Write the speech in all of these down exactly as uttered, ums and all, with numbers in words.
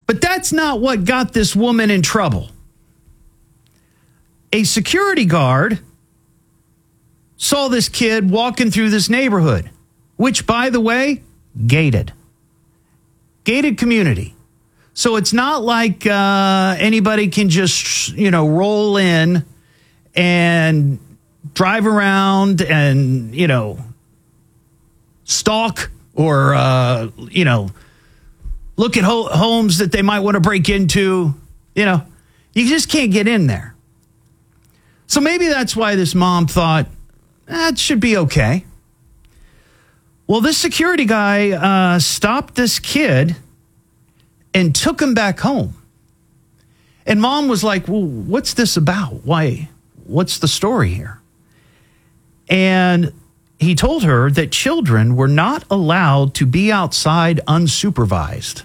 But that's not what got this woman in trouble. A security guard saw this kid walking through this neighborhood, which, by the way, gated. Gated community. So it's not like uh, anybody can just, you know, roll in and drive around and, you know, stalk or, uh, you know, look at ho- homes that they might want to break into. You know, you just can't get in there. So maybe that's why this mom thought, that should be okay. Well, this security guy uh, stopped this kid and took him back home. And mom was like, well, what's this about? Why? What's the story here? And he told her that children were not allowed to be outside unsupervised.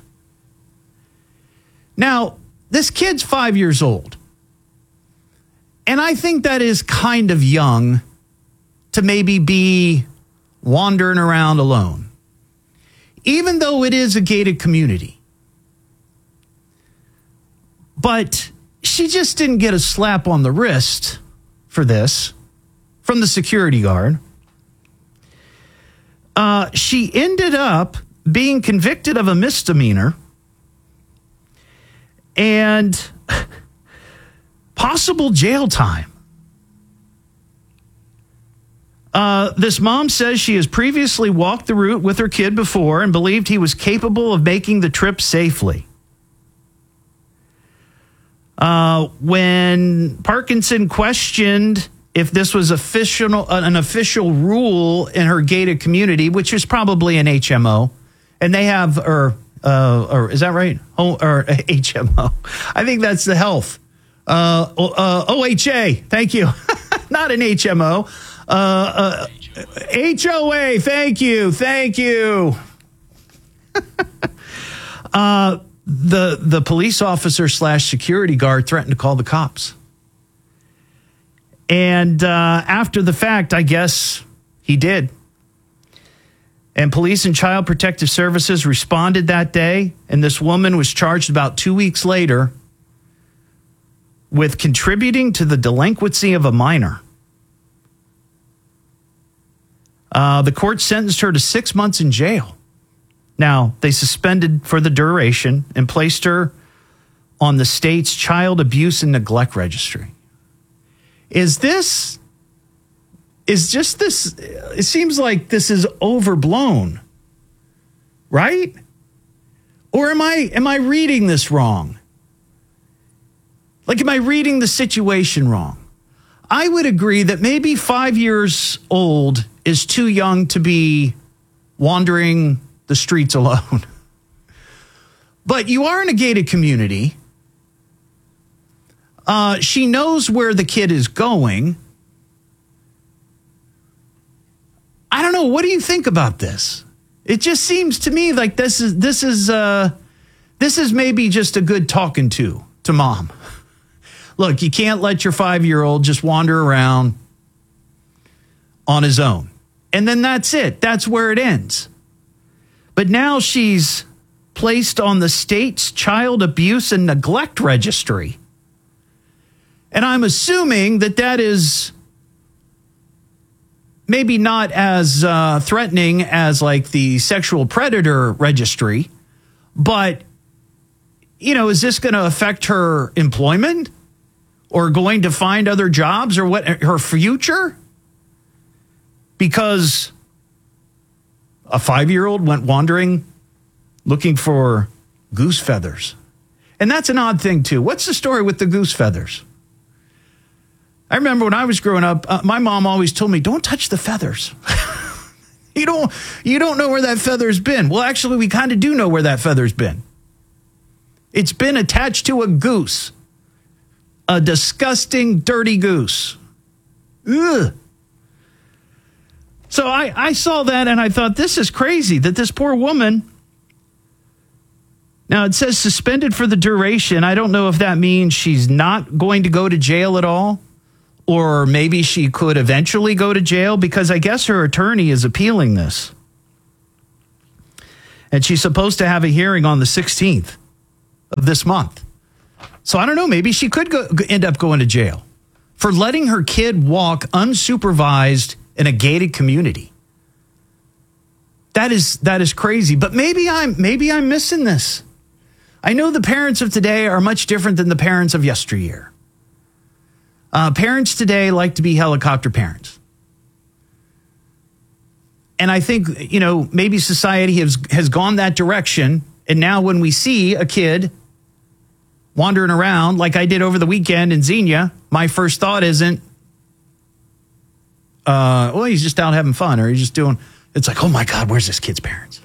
Now, this kid's five years old. And I think that is kind of young to maybe be wandering around alone, even though it is a gated community. But she just didn't get a slap on the wrist for this from the security guard. Uh, she ended up being convicted of a misdemeanor and possible jail time. Uh, this mom says she has previously walked the route with her kid before and believed he was capable of making the trip safely. Uh, when Parkinson questioned if this was official, an official rule in her gated community, which is probably an H M O, and they have, or, uh, or is that right? O, or H M O. I think that's the health. Uh, uh, O H A. Thank you. Not an H M O. Uh, uh, H O A. Thank you. Thank you. uh, the the police officer slash security guard threatened to call the cops. And uh, after the fact, I guess he did. And police and child protective services responded that day. And this woman was charged about two weeks later with contributing to the delinquency of a minor. Uh, the court sentenced her to six months in jail. Now, they suspended for the duration and placed her on the state's child abuse and neglect registry. Is this, is just this, it seems like this is overblown, right? Or am I, am I reading this wrong? Like, am I reading the situation wrong? I would agree that maybe five years old is too young to be wandering the streets alone. But you are in a gated community. Uh, she knows where the kid is going. I don't know. What do you think about this? It just seems to me like this is this is uh, this is maybe just a good talking to to mom. Look, you can't let your five-year-old just wander around on his own. And then that's it. That's where it ends. But now she's placed on the state's child abuse and neglect registry. And I'm assuming that that is maybe not as uh, threatening as like the sexual predator registry. But, you know, is this going to affect her employment or going to find other jobs or what, her future? Because a five-year-old went wandering looking for goose feathers. And that's an odd thing, too. What's the story with the goose feathers? I remember when I was growing up, uh, my mom always told me, don't touch the feathers. you don't you don't know where that feather's been. Well, actually, we kind of do know where that feather's been. It's been attached to a goose. A disgusting, dirty goose. Ugh. So I, I saw that and I thought, this is crazy that this poor woman. Now, it says suspended for the duration. I don't know if that means she's not going to go to jail at all, or maybe she could eventually go to jail, because I guess her attorney is appealing this. And she's supposed to have a hearing on the sixteenth. of this month. So I don't know, maybe she could go, end up going to jail for letting her kid walk unsupervised in a gated community. That is that is crazy, but maybe I'm maybe I'm missing this. I know the parents of today are much different than the parents of yesteryear. Uh, parents today like to be helicopter parents. And I think, you know, maybe society has, has gone that direction. And now when we see a kid wandering around like I did over the weekend in Xenia, my first thought isn't, uh, well, he's just out having fun or he's just doing, it's like, oh my God, where's this kid's parents?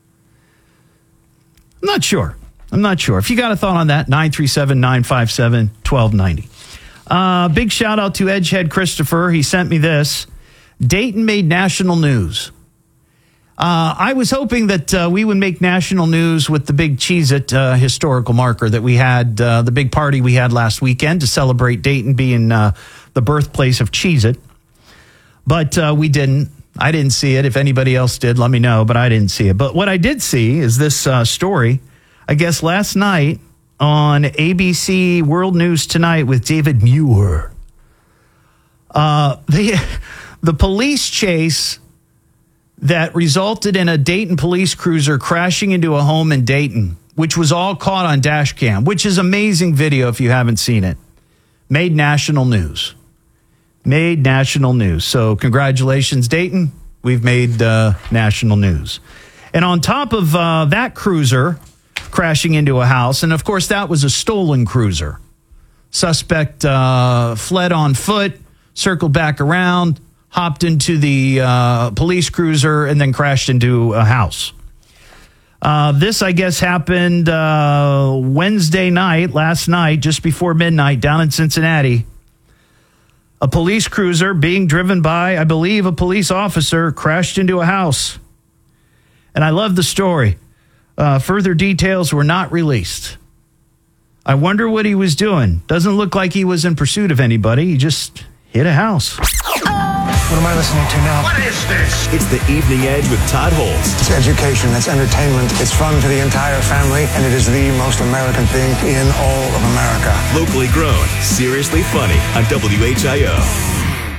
I'm not sure. I'm not sure. If you got a thought on that, nine three seven, nine five seven, one two nine zero. Uh, big shout out to Edgehead Christopher. He sent me this. Dayton made national news. Uh, I was hoping that uh, we would make national news with the big Cheez-It uh, historical marker that we had, uh, the big party we had last weekend to celebrate Dayton being uh, the birthplace of Cheez-It. But uh, we didn't. I didn't see it. If anybody else did, let me know, but I didn't see it. But what I did see is this uh, story, I guess last night on A B C World News Tonight with David Muir. Uh, the, the police chase that resulted in a Dayton police cruiser crashing into a home in Dayton, which was all caught on dash cam, which is amazing video if you haven't seen it, made national news. Made national news. So congratulations, Dayton. We've made uh, national news. And on top of uh, that cruiser crashing into a house, and of course that was a stolen cruiser. Suspect uh, fled on foot, circled back around, hopped into the uh, police cruiser, and then crashed into a house. Uh, this, I guess, happened uh, Wednesday night, last night, just before midnight, down in Cincinnati. A police cruiser being driven by, I believe, a police officer crashed into a house. And I love the story. Uh, further details were not released. I wonder what he was doing. Doesn't look like he was in pursuit of anybody. He just hit a house. What am I listening to now? What is this? It's the Evening Edge with Todd Holtz. It's education, it's entertainment, it's fun for the entire family, and it is the most American thing in all of America. Locally grown, seriously funny on W H I O.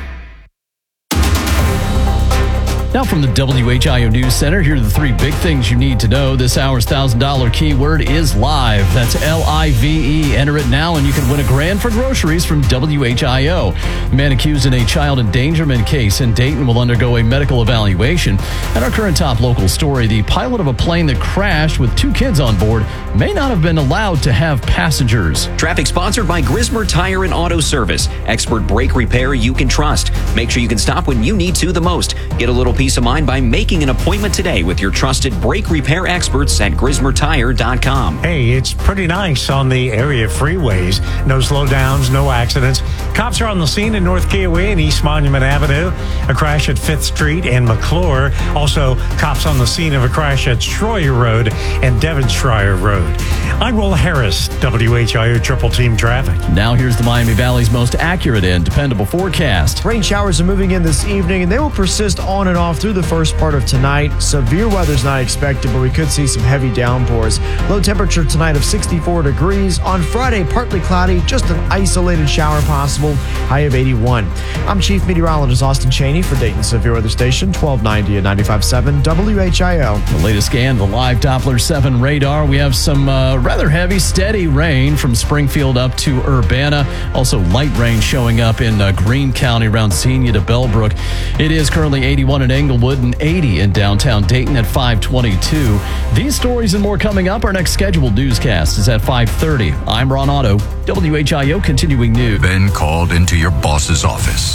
Now from the W H I O News Center, here are the three big things you need to know. This hour's one thousand dollars keyword is live. That's L I V E. Enter it now and you can win a grand for groceries from W H I O. The man accused in a child endangerment case in Dayton will undergo a medical evaluation. And our current top local story, the pilot of a plane that crashed with two kids on board may not have been allowed to have passengers. Traffic sponsored by Grismer Tire and Auto Service. Expert brake repair you can trust. Make sure you can stop when you need to the most. Get a little peace of mind by making an appointment today with your trusted brake repair experts at grismer tire dot com. Hey, it's pretty nice on the area freeways. No slowdowns, no accidents. Cops are on the scene in North Kiowee and East Monument Avenue. A crash at Fifth Street and McClure. Also, cops on the scene of a crash at Schroyer Road and Devonshire Road. I'm Will Harris, W H I O Triple Team Traffic. Now here's the Miami Valley's most accurate and dependable forecast. Rain showers are moving in this evening, and they will persist on and off through the first part of tonight. Severe weather's not expected, but we could see some heavy downpours. Low temperature tonight of sixty-four degrees. On Friday, partly cloudy, just an isolated shower possible, high of eighty-one. I'm Chief Meteorologist Austin Cheney for Dayton Severe Weather Station, twelve ninety and ninety-five point seven W H I O. The latest scan, the live Doppler seven radar. We have some uh, rather heavy, steady rain from Springfield up to Urbana. Also light rain showing up in uh, Greene County around Xenia to Bellbrook. It is currently eighty-one in Englewood and eighty in downtown Dayton at five twenty-two. These stories and more coming up. Our next scheduled newscast is at five thirty. I'm Ron Otto, W H I O Continuing News. Been called into your boss's office.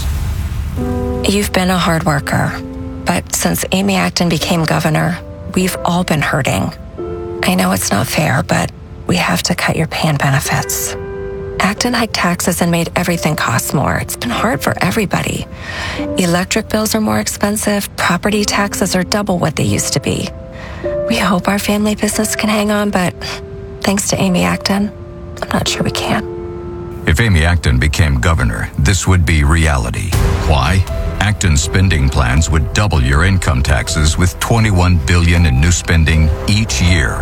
You've been a hard worker, but since Amy Acton became governor, we've all been hurting. I know it's not fair, but we have to cut your pay and benefits. Acton hiked taxes and made everything cost more. It's been hard for everybody. Electric bills are more expensive. Property taxes are double what they used to be. We hope our family business can hang on, but thanks to Amy Acton, I'm not sure we can. If Amy Acton became governor, this would be reality. Why? Acton's spending plans would double your income taxes with twenty-one billion dollars in new spending each year.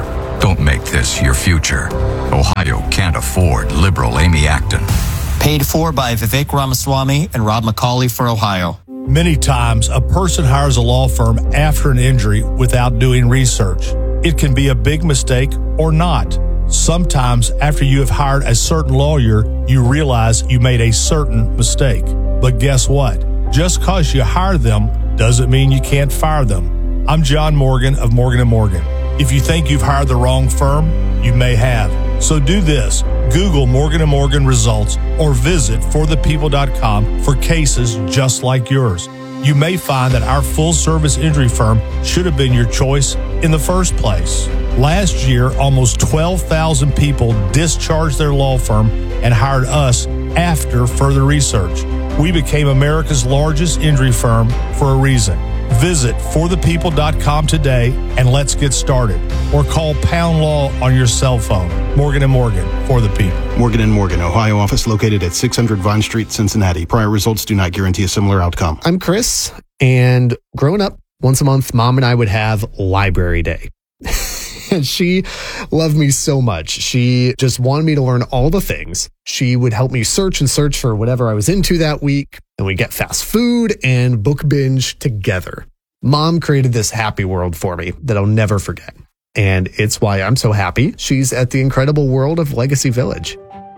Don't make this your future. Ohio can't afford liberal Amy Acton. Paid for by Vivek Ramaswamy and Rob McCauley for Ohio. Many times, a person hires a law firm after an injury without doing research. It can be a big mistake or not. Sometimes, after you have hired a certain lawyer, you realize you made a certain mistake. But guess what? Just because you hire them doesn't mean you can't fire them. I'm John Morgan of Morgan and Morgan. If you think you've hired the wrong firm, you may have. So do this. Google Morgan and Morgan results or visit for the people dot com for cases just like yours. You may find that our full-service injury firm should have been your choice in the first place. Last year, almost twelve thousand people discharged their law firm and hired us after further research. We became America's largest injury firm for a reason. Visit for the people dot com today and let's get started. Or call Pound Law on your cell phone. Morgan and Morgan, for the people. Morgan and Morgan, Ohio office located at six hundred Vine Street, Cincinnati. Prior results do not guarantee a similar outcome. I'm Chris, and growing up, once a month, Mom and I would have library day. And she loved me so much. She just wanted me to learn all the things. She would help me search and search for whatever I was into that week. And we'd get fast food and book binge together. Mom created this happy world for me that I'll never forget. And it's why I'm so happy she's at the incredible world of Legacy Village.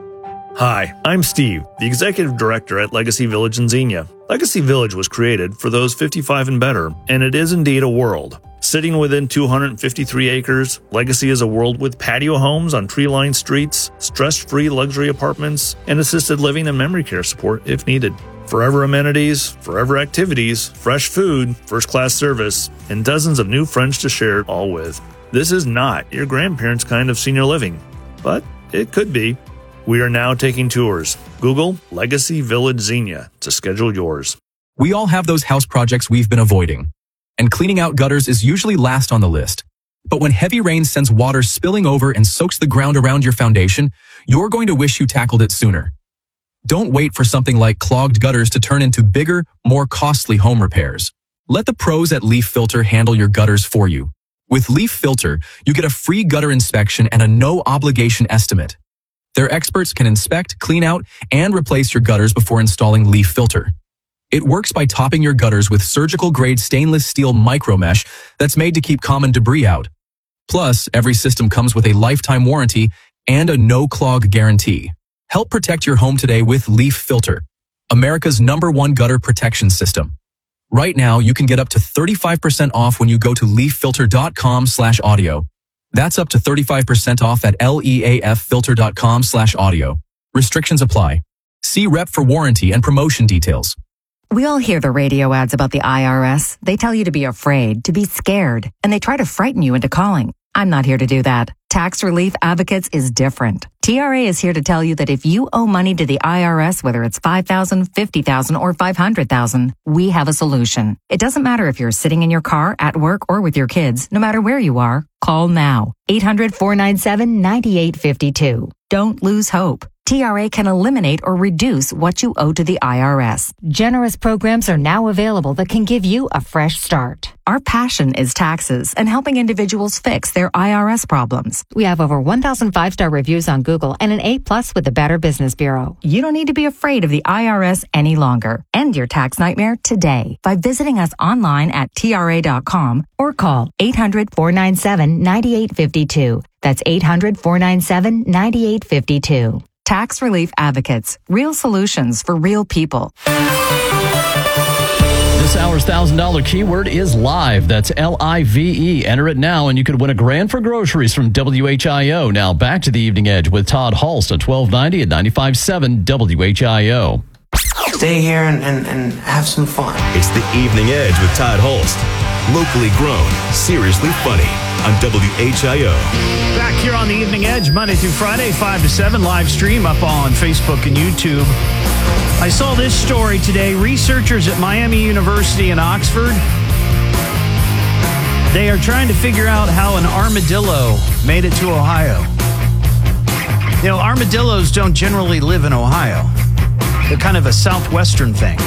Hi, I'm Steve, the Executive Director at Legacy Village in Xenia. Legacy Village was created for those fifty-five and better, and it is indeed a world. Sitting within two hundred fifty-three acres, Legacy is a world with patio homes on tree-lined streets, stress-free luxury apartments, and assisted living and memory care support if needed. Forever amenities, forever activities, fresh food, first-class service, and dozens of new friends to share it all with. This is not your grandparents' kind of senior living, but it could be. We are now taking tours. Google Legacy Village Xenia to schedule yours. We all have those house projects we've been avoiding, and cleaning out gutters is usually last on the list. But when heavy rain sends water spilling over and soaks the ground around your foundation, you're going to wish you tackled it sooner. Don't wait for something like clogged gutters to turn into bigger, more costly home repairs. Let the pros at Leaf Filter handle your gutters for you. With Leaf Filter, you get a free gutter inspection and a no-obligation estimate. Their experts can inspect, clean out, and replace your gutters before installing Leaf Filter. It works by topping your gutters with surgical-grade stainless steel micromesh that's made to keep common debris out. Plus, every system comes with a lifetime warranty and a no-clog guarantee. Help protect your home today with Leaf Filter, America's number one gutter protection system. Right now, you can get up to thirty-five percent off when you go to leaf filter dot com slash audio. That's up to thirty-five percent off at leaf filter dot com slash audio. Restrictions apply. See rep for warranty and promotion details. We all hear the radio ads about the I R S. They tell you to be afraid, to be scared, and they try to frighten you into calling. I'm not here to do that. Tax Relief Advocates is different. T R A is here to tell you that if you owe money to the I R S, whether it's five thousand dollars, fifty thousand dollars, or five hundred thousand dollars, we have a solution. It doesn't matter if you're sitting in your car, at work, or with your kids. No matter where you are, call now. eight hundred, four nine seven, nine eight five two. Don't lose hope. T R A can eliminate or reduce what you owe to the I R S. Generous programs are now available that can give you a fresh start. Our passion is taxes and helping individuals fix their I R S problems. We have over one thousand five-star reviews on Google and an A plus with the Better Business Bureau. You don't need to be afraid of the I R S any longer. End your tax nightmare today by visiting us online at T R A dot com or call eight hundred, four nine seven, nine eight five two. That's eight hundred, four nine seven, nine eight five two. Tax Relief Advocates. Real solutions for real people. This hour's one thousand dollars keyword is live. That's L I V E. Enter it now and you could win a grand for groceries from W H I O. Now back to the Evening Edge with Todd Hulst at twelve ninety at ninety-five point seven W H I O. Stay here and, and, and have some fun. It's the Evening Edge with Todd Hulst. Locally grown, seriously funny on W H I O. Back here on the Evening Edge, Monday through Friday, five to seven, live stream up on Facebook and YouTube. I saw this story today. Researchers at Miami University in Oxford, they are trying to figure out how an armadillo made it to Ohio. You know, armadillos don't generally live in Ohio. They're kind of a southwestern thing.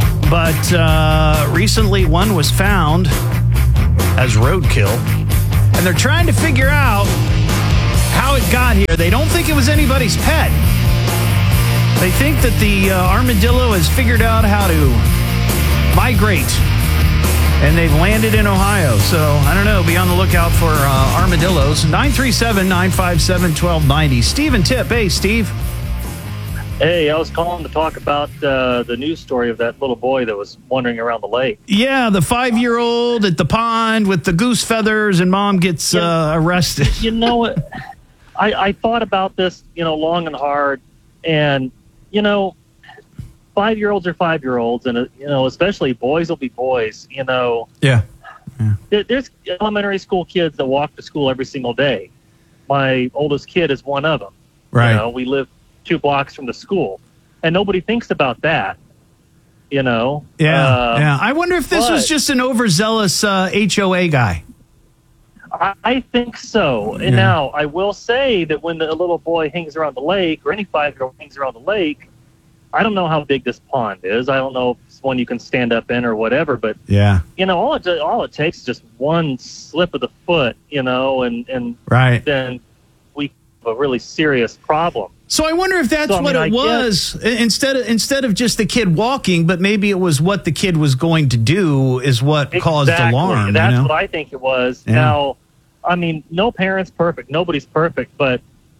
But uh, recently one was found as roadkill and they're trying to figure out how it got here. They don't think it was anybody's pet. They think that the uh, armadillo has figured out how to migrate, and they've landed in Ohio. So, I don't know. Be on the lookout for uh, armadillos. nine three seven, nine five seven, one two nine zero. Steve and Tip. Hey, Steve. Hey, I was calling to talk about uh, the news story of that little boy that was wandering around the lake. Yeah, the five-year-old at the pond with the goose feathers, and mom gets uh, arrested. You know what? I, I thought about this, you know, long and hard, and, you know, five-year-olds are five-year-olds, and, uh, you know, especially boys will be boys, you know. Yeah. yeah. There, there's elementary school kids that walk to school every single day. My oldest kid is one of them. Right. You know, we live two blocks from the school, and nobody thinks about that, you know. Yeah, uh, yeah. I wonder if this but, was just an overzealous uh, H O A guy. I, I think so. And Yeah. now, I will say that when the little boy hangs around the lake, or any five-year-old hangs around the lake, I don't know how big this pond is. I don't know if it's one you can stand up in or whatever, but, Yeah. you know, all it, all it takes is just one slip of the foot, you know, and, and Right. then we have a really serious problem. So I wonder if that's So, I what mean, it I was I- instead of instead of just the kid walking, but maybe it was what the kid was going to do is what caused Exactly. alarm. That's you know? what I think it was. Yeah. Now, I mean, no parent's perfect. Nobody's perfect, but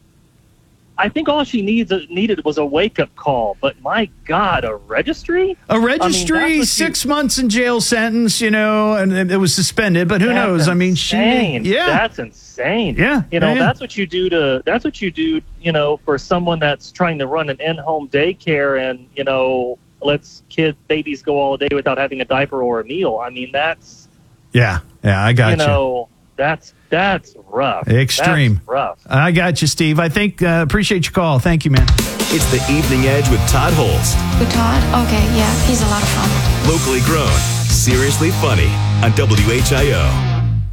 I think all she needs needed was a wake-up call. But my God, a registry? A registry, I mean, that's what six months in jail sentence, you know, and it it was suspended. But who That's knows? I mean, she, insane. yeah, That's insane. Yeah, You know, yeah, yeah. that's what you do to, that's what you do, you know, for someone that's trying to run an in-home daycare and, you know, lets kids, babies go all day without having a diaper or a meal. I mean, that's, yeah, yeah. I got you you. know, that's, that's rough. Extreme. That's rough. I got you, Steve. I think uh, appreciate your call. Thank you, man. It's the Evening Edge with Todd Holst. With Todd? Okay, yeah, he's a lot of fun. Locally grown, seriously funny on W H I O.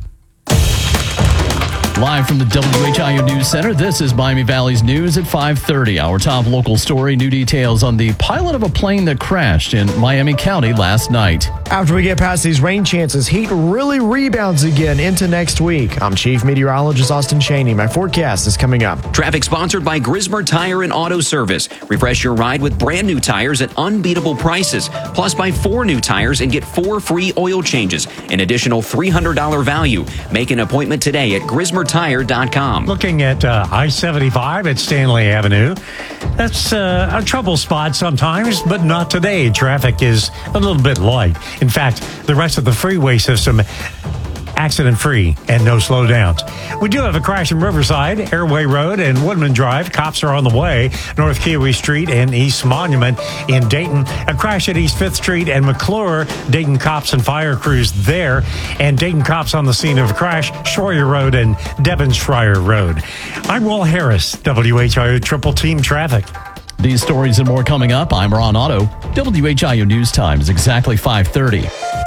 Live from the W H I O News Center, this is Miami Valley's News at five thirty. Our top local story, new details on the pilot of a plane that crashed in Miami County last night. After we get past these rain chances, heat really rebounds again into next week. I'm Chief Meteorologist Austin Cheney. My forecast is coming up. Traffic sponsored by Grismer Tire and Auto Service. Refresh your ride with brand new tires at unbeatable prices. Plus, buy four new tires and get four free oil changes. An additional three hundred dollars value. Make an appointment today at grismer tire dot com. Looking at uh, I seventy-five at Stanley Avenue. That's uh, a trouble spot sometimes, but not today. Traffic is a little bit light. In fact, the rest of the freeway system accident-free and no slowdowns. We do have a crash in Riverside, Airway Road and Woodman Drive. Cops are on the way. North Kiowee Street and East Monument in Dayton. A crash at East fifth Street and McClure. Dayton cops and fire crews there. And Dayton cops on the scene of a crash, Schroyer Road and Devonshire Road. I'm Will Harris, W H I O Triple Team Traffic. These stories and more coming up. I'm Ron Otto. W H I O News Time is exactly five thirty.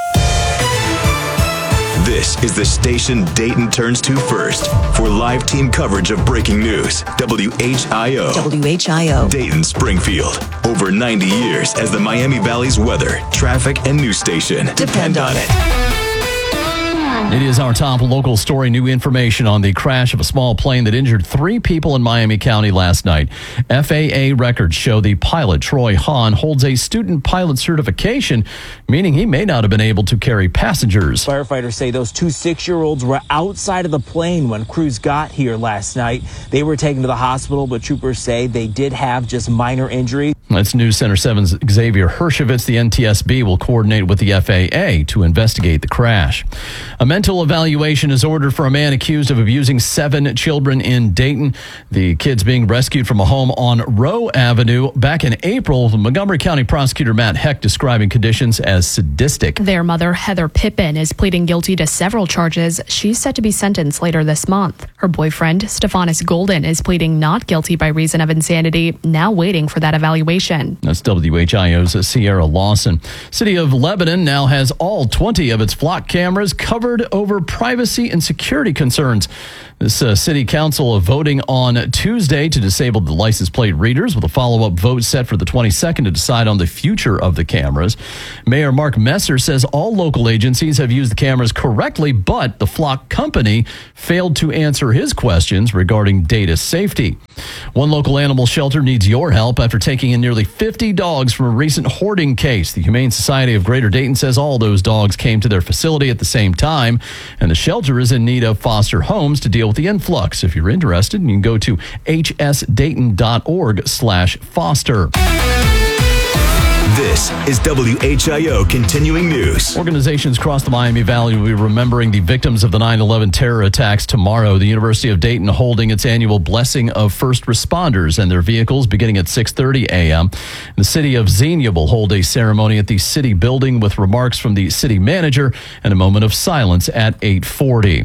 This is the station Dayton turns to first for live team coverage of breaking news. W H I O. W H I O. Dayton, Springfield. Over ninety years as the Miami Valley's weather, traffic, and news station. Depend on it. It is our top local story. New information on the crash of a small plane that injured three people in Miami County last night. F A A records show the pilot, Troy Hahn, holds a student pilot certification, meaning he may not have been able to carry passengers. Firefighters say those two six-year-olds were outside of the plane when crews got here last night. They were taken to the hospital, but troopers say they did have just minor injuries. That's News Center seven's Xavier Hershovitz. The N T S B will coordinate with the F A A to investigate the crash. A mental evaluation is ordered for a man accused of abusing seven children in Dayton. The kids being rescued from a home on Rowe Avenue back in April. Montgomery County Prosecutor Matt Heck describing conditions as sadistic. Their mother, Heather Pippin, is pleading guilty to several charges. She's set to be sentenced later this month. Her boyfriend, Stephanis Golden, is pleading not guilty by reason of insanity, now waiting for that evaluation. That's W H I O's Sierra Lawson. City of Lebanon now has all twenty of its flock cameras covered over privacy and security concerns. This uh, city council voting on Tuesday to disable the license plate readers with a follow-up vote set for the twenty-second to decide on the future of the cameras. Mayor Mark Messer says all local agencies have used the cameras correctly, but the Flock company failed to answer his questions regarding data safety. One local animal shelter needs your help after taking in nearly fifty dogs from a recent hoarding case. The Humane Society of Greater Dayton says all those dogs came to their facility at the same time, and the shelter is in need of foster homes to deal with the influx. If you're interested, you can go to h s dayton dot org slash foster. This is W H I O Continuing News. Organizations across the Miami Valley will be remembering the victims of the nine eleven terror attacks tomorrow. The University of Dayton holding its annual Blessing of First Responders and their vehicles beginning at six thirty a.m. The city of Xenia will hold a ceremony at the city building with remarks from the city manager and a moment of silence at eight forty.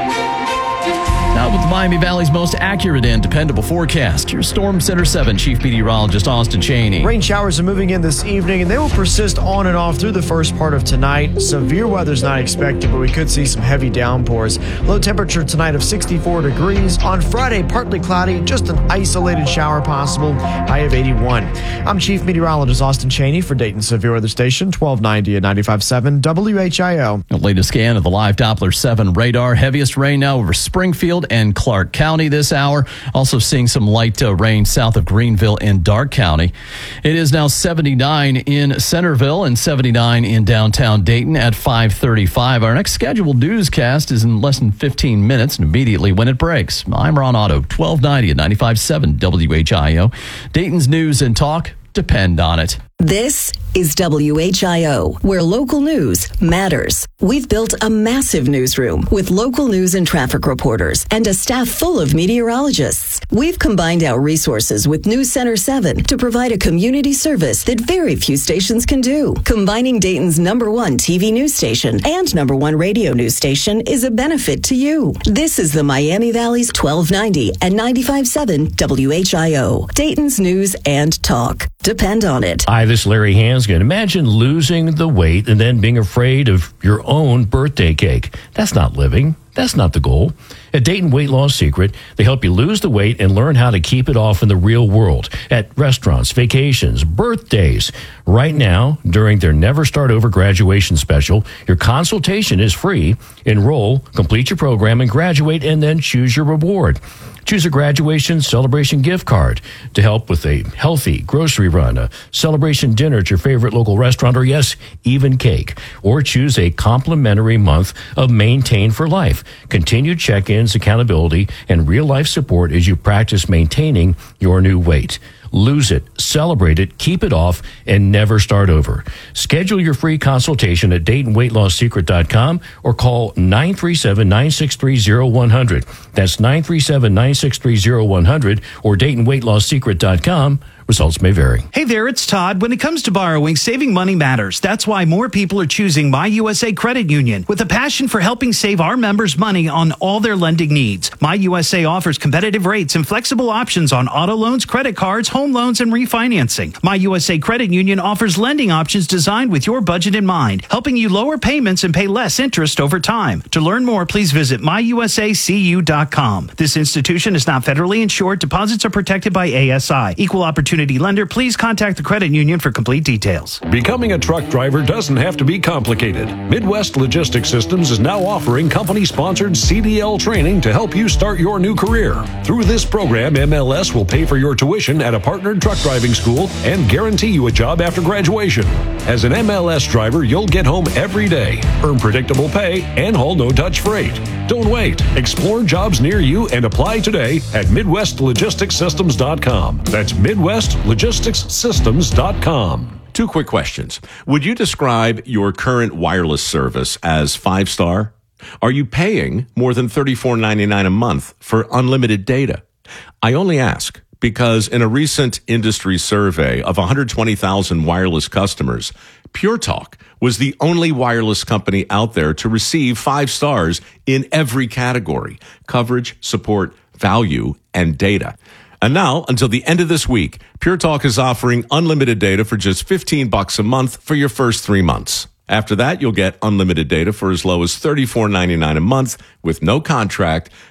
Now with Miami Valley's most accurate and dependable forecast, here's Storm Center seven Chief Meteorologist Austin Cheney. Rain showers are moving in this evening, and they will persist on and off through the first part of tonight. Severe weather's not expected, but we could see some heavy downpours. Low temperature tonight of sixty-four degrees. On Friday, partly cloudy, just an isolated shower possible, high of eighty-one. I'm Chief Meteorologist Austin Cheney for Dayton Severe Weather Station, twelve ninety and ninety-five point seven W H I O. The latest scan of the live Doppler seven radar. Heaviest rain now over Springfield and Clark County this hour. Also seeing some light uh, rain south of Greenville and Darke County. It is now seventy-nine in Centerville and seventy-nine in downtown Dayton at five thirty-five. Our next scheduled newscast is in less than fifteen minutes and immediately when it breaks. I'm Ron Otto, twelve ninety and ninety-five point seven W H I O. Dayton's news and talk depend on it. This is W H I O, where local news matters. We've built a massive newsroom with local news and traffic reporters and a staff full of meteorologists. We've combined our resources with News Center seven to provide a community service that very few stations can do. Combining Dayton's number one T V news station and number one radio news station is a benefit to you. This is the Miami Valley's twelve ninety and ninety-five point seven W H I O. Dayton's news and talk. Depend on it. Hi, this is Larry Hansgen. Imagine losing the weight and then being afraid of your own birthday cake. That's not living. That's not the goal. At Dayton Weight Loss Secret, they help you lose the weight and learn how to keep it off in the real world at restaurants, vacations, birthdays. Right now, during their Never Start Over graduation special, your consultation is free. Enroll, complete your program, and graduate, and then choose your reward. Choose a graduation celebration gift card to help with a healthy grocery run, a celebration dinner at your favorite local restaurant, or yes, even cake. Or choose a complimentary month of Maintain for Life. Continued check-ins, accountability, and real-life support as you practice maintaining your new weight. Lose it, celebrate it, keep it off, and never start over. Schedule your free consultation at Dayton Weight Loss Secret dot com or call nine three seven, nine six three, zero one zero zero. That's nine three seven, nine six three, zero one zero zero or Dayton Weight Loss Secret dot com. Results may vary. Hey there, it's Todd. When it comes to borrowing, saving money matters. That's why more people are choosing My U S A Credit Union. With a passion for helping save our members money on all their lending needs, My U S A offers competitive rates and flexible options on auto loans, credit cards, home loans, and refinancing. My U S A Credit Union offers lending options designed with your budget in mind, helping you lower payments and pay less interest over time. To learn more, please visit my u s a c u dot com. This institution is not federally insured. Deposits are protected by A S I. Equal opportunity lender. Please contact the credit union for complete details. Becoming a truck driver doesn't have to be complicated. Midwest Logistics Systems is now offering company-sponsored C D L training to help you start your new career. Through this program, M L S will pay for your tuition at a partnered truck driving school and guarantee you a job after graduation. As an M L S driver, you'll get home every day, earn predictable pay, and haul no-touch freight. Don't wait. Explore jobs near you and apply today at Midwest Logistics Systems dot com. That's Midwest Logistics Systems dot com. Two quick questions. Would you describe your current wireless service as five-star? Are you paying more than thirty-four ninety-nine a month for unlimited data? I only ask because in a recent industry survey of one hundred twenty thousand wireless customers, Pure Talk was the only wireless company out there to receive five stars in every category: coverage, support, value, and data. And now, until the end of this week, Pure Talk is offering unlimited data for just fifteen bucks a month for your first three months. After that, you'll get unlimited data for as low as thirty-four ninety-nine a month with no contract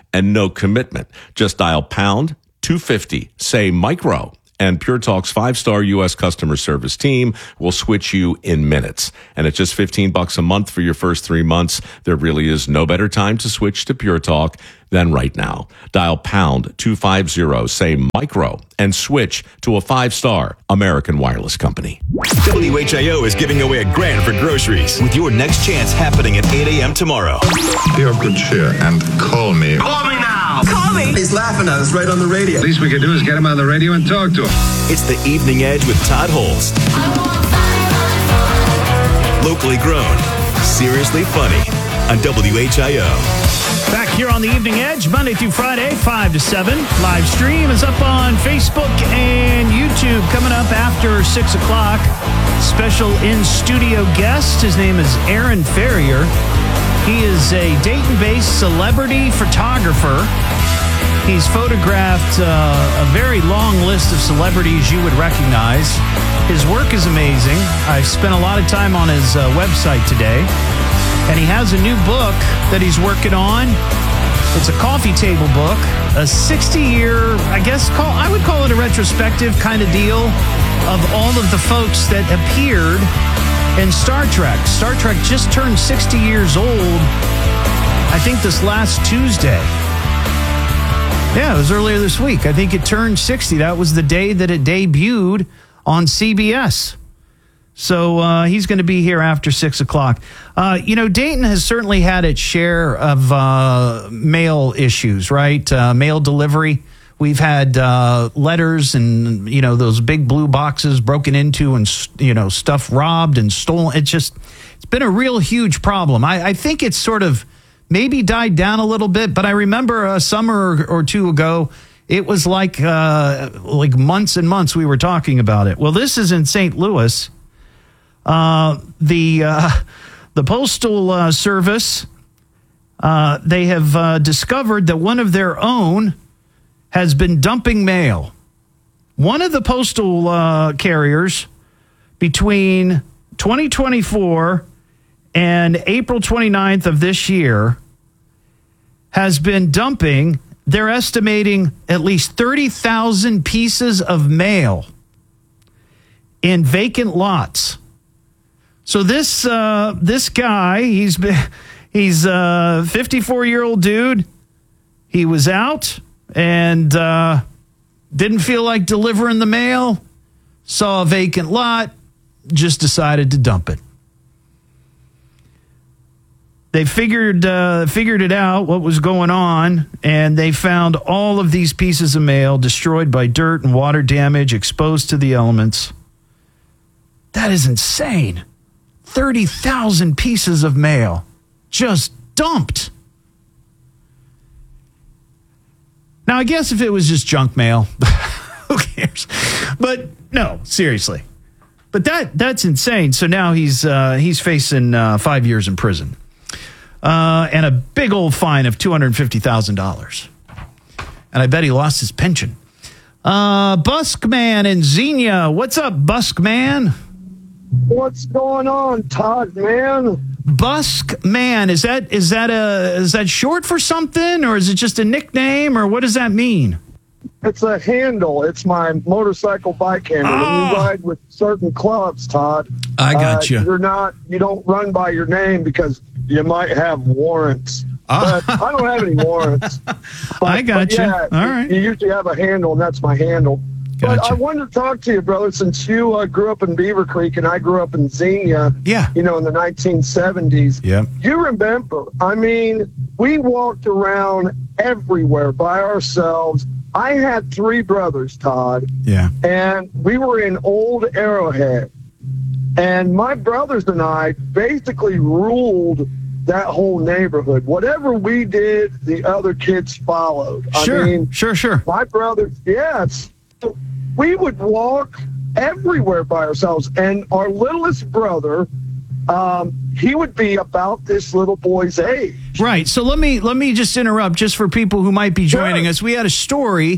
and no commitment. Just dial pound two fifty, say micro, and Pure Talk's five-star U S customer service team will switch you in minutes. And at just fifteen bucks a month for your first three months, there really is no better time to switch to Pure Talk than right now. Dial pound two fifty, say micro, and switch to a five-star American Wireless company. W H I O is giving away a grand for groceries with your next chance happening at eight a.m. tomorrow. Be of good cheer and call me. Call me now! Call me! He's laughing at us right on the radio. Least we could do is get him on the radio and talk to him. It's the Evening Edge with Todd Holst. Locally grown, seriously funny on W H I O. Back here on the Evening Edge, Monday through Friday, five to seven. Live stream is up on Facebook and YouTube. Coming up after six o'clock, special in-studio guest. His name is Aaron Ferrier. He is a Dayton-based celebrity photographer. He's photographed uh, a very long list of celebrities you would recognize. His work is amazing. I've spent a lot of time on his uh, website today. And he has a new book that he's working on. It's a coffee table book, a sixty-year, I guess, call I would call it a retrospective kind of deal of all of the folks that appeared in Star Trek. Star Trek just turned sixty years old, I think this last Tuesday. Yeah, it was earlier this week. I think it turned sixty. That was the day that it debuted on C B S. So uh, he's going to be here after six o'clock. Uh, you know, Dayton has certainly had its share of uh, mail issues, right? Uh, mail delivery. We've had uh, letters and, you know, those big blue boxes broken into and, you know, stuff robbed and stolen. It's just, it's been a real huge problem. I, I think it's sort of maybe died down a little bit, but I remember a summer or two ago, it was like, uh, like months and months we were talking about it. Well, this is in Saint Louis. Uh, the uh, the Postal uh, Service, uh, they have uh, discovered that one of their own has been dumping mail. One of the postal uh, carriers between twenty twenty-four and April twenty-ninth of this year has been dumping, they're estimating at least thirty thousand pieces of mail in vacant lots. So this uh, this guy, he's been, he's a fifty-four-year-old dude. He was out and uh, didn't feel like delivering the mail. Saw a vacant lot, just decided to dump it. They figured uh, figured it out, what was going on, and they found all of these pieces of mail destroyed by dirt and water damage, exposed to the elements. That is insane. thirty thousand pieces of mail just dumped. Now, I guess if it was just junk mail, who cares? But no, seriously. But that that's insane. So now he's uh, he's facing uh, five years in prison uh, and a big old fine of two hundred fifty thousand dollars. And I bet he lost his pension. Uh, Buskman in Xenia. What's up, Buskman? What's going on, Todd, man? Buskman, is that is that a is that short for something, or is it just a nickname, or what does that mean? It's a handle. It's my motorcycle bike handle. Oh. When you ride with certain clubs, Todd, I got uh, you. You're not. You don't run by your name because you might have warrants. Oh. But I don't have any warrants. But, I got but you. Yeah, All right. You usually have a handle, and that's my handle. But Gotcha. I wanted to talk to you, brother, since you uh, grew up in Beaver Creek and I grew up in Xenia, yeah. you know, in the nineteen seventies. Yeah. You remember, I mean, we walked around everywhere by ourselves. I had three brothers, Todd. Yeah. And we were in Old Arrowhead. And my brothers and I basically ruled that whole neighborhood. Whatever we did, the other kids followed. Sure, I mean, sure, sure. My brothers, yes. We would walk everywhere by ourselves, and our littlest brother, um, he would be about this little boy's age. Right. So let me let me just interrupt, just for people who might be joining Sure. us. We had a story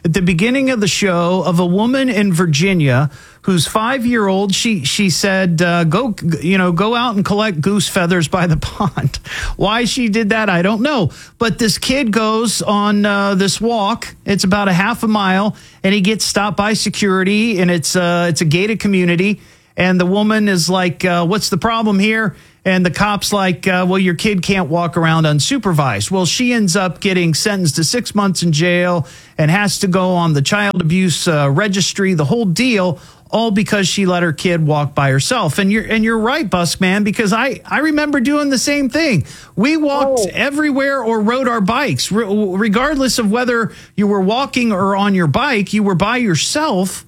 at the beginning of the show of a woman in Virginia whose five-year-old, she she said, uh, go, you know, go out and collect goose feathers by the pond. Why she did that, I don't know. But this kid goes on uh, this walk. It's about a half a mile, and he gets stopped by security, and it's uh, it's a gated community. And the woman is like, uh, what's the problem here? And the cop's like, uh, well, your kid can't walk around unsupervised. Well, she ends up getting sentenced to six months in jail and has to go on the child abuse uh, registry, the whole deal, all because she let her kid walk by herself. And you're and you're right, Buskman, because I, I remember doing the same thing. We walked oh. everywhere or rode our bikes. Re- regardless of whether you were walking or on your bike, you were by yourself.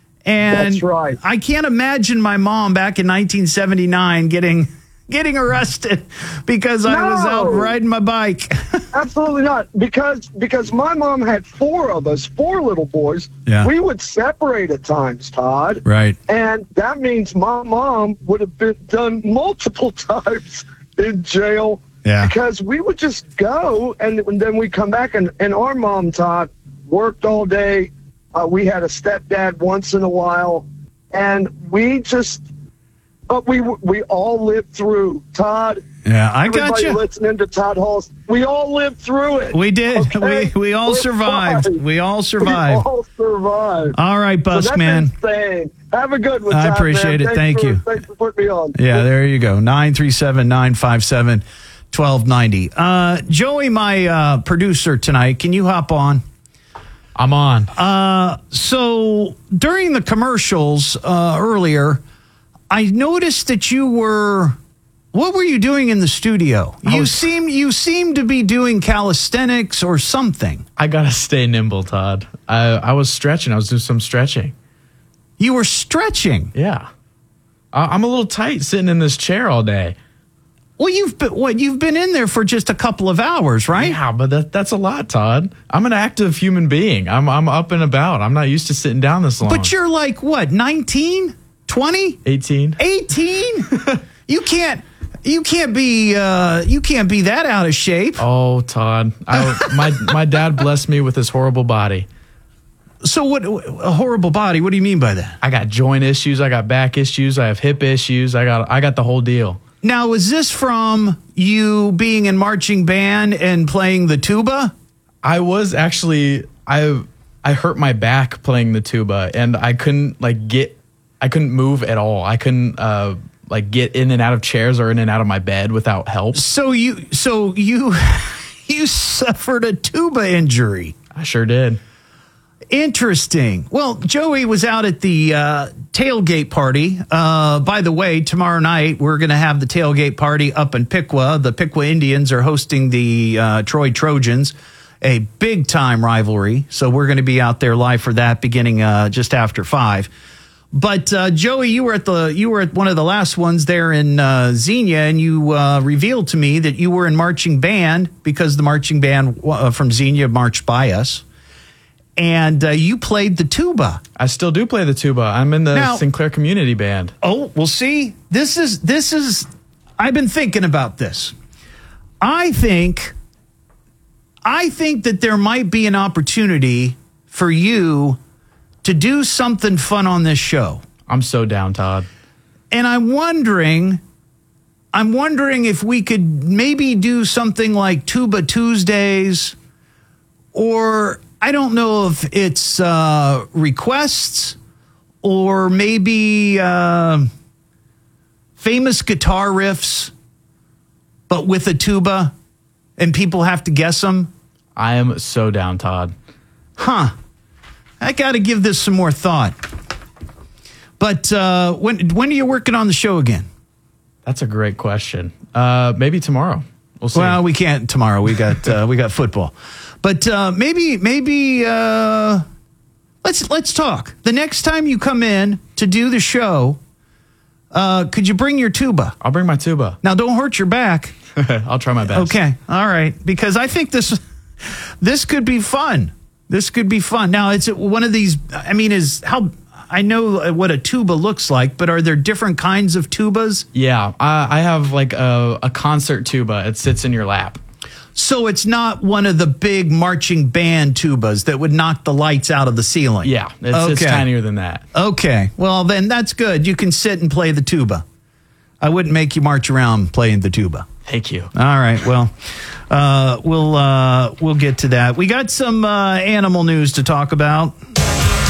And that's right. I can't imagine my mom back in nineteen seventy-nine getting getting arrested because no. I was out riding my bike. Absolutely not. Because because my mom had four of us, four little boys. Yeah. We would separate at times, Todd. Right. And that means my mom would have been done multiple times in jail. Yeah. Because we would just go and, and then we'd come back and, and our mom, Todd, worked all day. Uh, we had a stepdad once in a while, and we just, but we we all lived through, Todd. Yeah, I got Everybody you. listening to Todd Halls, we all lived through it. We did. Okay? We we all We're survived. fine. We all survived. We all survived. All right, So that's Buskman. insane. Have a good one, I Todd, appreciate man. it. Thanks Thank for, you. Thanks for putting me on. Yeah, there you go. nine three seven, nine five seven, one two nine zero. Uh, Joey, my uh, producer tonight, can you hop on? I'm on. Uh, so during the commercials uh, earlier, I noticed that you were. What were you doing in the studio? I You was- seem you seem to be doing calisthenics or something. I gotta stay nimble, Todd. I I was stretching. I was doing some stretching. You were stretching. Yeah. I, I'm a little tight sitting in this chair all day. Well, you've been what you've been in there for just a couple of hours, right? Yeah, but that, that's a lot, Todd. I'm an active human being. I'm I'm up and about. I'm not used to sitting down this long. But you're like what, nineteen, twenty, eighteen, eighteen? You can't. You can't be. Uh, you can't be that out of shape. Oh, Todd, I, my my dad blessed me with his horrible body. So what? A horrible body? What do you mean by that? I got joint issues. I got back issues. I have hip issues. I got I got the whole deal. Now, is this from you being in marching band and playing the tuba? I was actually I I hurt my back playing the tuba, and I couldn't like get I couldn't move at all. I couldn't uh, like get in and out of chairs or in and out of my bed without help. So you so you you suffered a tuba injury. I sure did. Interesting. Well, Joey was out at the uh, tailgate party. Uh, by the way, tomorrow night we're going to have the tailgate party up in Piqua. The Piqua Indians are hosting the uh, Troy Trojans, a big time rivalry. So we're going to be out there live for that beginning uh, just after five. But uh, Joey, you were at the you were at one of the last ones there in uh, Xenia, and you uh, revealed to me that you were in marching band because the marching band uh, from Xenia marched by us. And uh, you played the tuba. I still do play the tuba. I'm in the Now- Sinclair Community Band. Oh, well, see, this is this is. I've been thinking about this. I think, I think that there might be an opportunity for you to do something fun on this show. I'm so down, Todd. And I'm wondering, I'm wondering if we could maybe do something like Tuba Tuesdays, or I don't know if it's uh, requests or maybe uh, famous guitar riffs, but with a tuba, and people have to guess them. I am so down, Todd. Huh. I got to give this some more thought. But uh, when when are you working on the show again? That's a great question. Uh, maybe tomorrow. We'll see. Well, we can't tomorrow. We got uh, we got football. But uh, maybe maybe uh, let's let's talk. The next time you come in to do the show, uh, could you bring your tuba? I'll bring my tuba. Now, don't hurt your back. I'll try my best. Okay, all right. Because I think this this could be fun. This could be fun. Now, it's one of these. I mean, is how I know what a tuba looks like, but are there different kinds of tubas? Yeah, I, I have like a, a concert tuba. It sits in your lap. So it's not one of the big marching band tubas that would knock the lights out of the ceiling. Yeah, it's, okay. it's tinier than that. Okay, well then that's good. You can sit and play the tuba. I wouldn't make you march around playing the tuba. Thank you. All right, well, uh, we'll uh, we'll get to that. We got some uh, animal news to talk about.